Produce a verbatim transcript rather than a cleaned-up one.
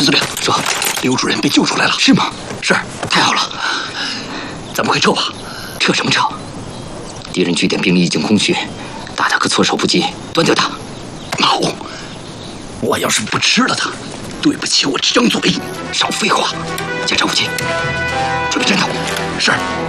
全司令说，刘主任被救出来了。是吗？是，太好了。咱们快撤吧。撤什么撤？敌人据点兵力已经空虚，大大可措手不及，端掉他。好，我要是不吃了他，对不起我这张嘴。少废话，检查武器，准备战斗。是。